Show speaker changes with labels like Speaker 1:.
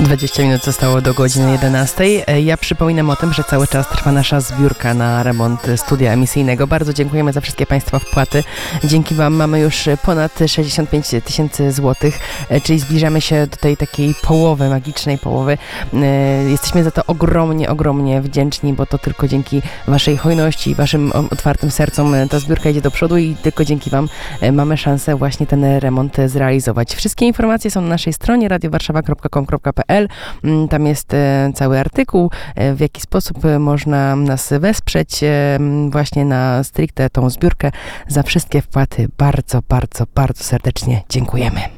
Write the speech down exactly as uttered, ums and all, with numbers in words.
Speaker 1: dwadzieścia minut zostało do godziny jedenastej. Ja przypominam o tym, że cały czas trwa nasza zbiórka na remont studia emisyjnego. Bardzo dziękujemy za wszystkie Państwa wpłaty. Dzięki Wam mamy już ponad sześćdziesiąt pięć tysięcy złotych, czyli zbliżamy się do tej takiej połowy, magicznej połowy. Jesteśmy za to ogromnie, ogromnie wdzięczni, bo to tylko dzięki Waszej hojności i Waszym otwartym sercom ta zbiórka idzie do przodu i tylko dzięki Wam mamy szansę właśnie ten remont zrealizować. Wszystkie informacje są na naszej stronie radio warszawa kropka com kropka p l. Tam jest cały artykuł, w jaki sposób można nas wesprzeć właśnie na stricte tą zbiórkę. Za wszystkie wpłaty bardzo, bardzo, bardzo serdecznie dziękujemy.